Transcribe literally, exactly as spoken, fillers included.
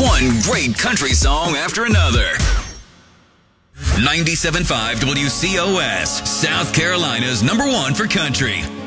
One great country song after another. ninety-seven point five W C O S, South Carolina's number one for country.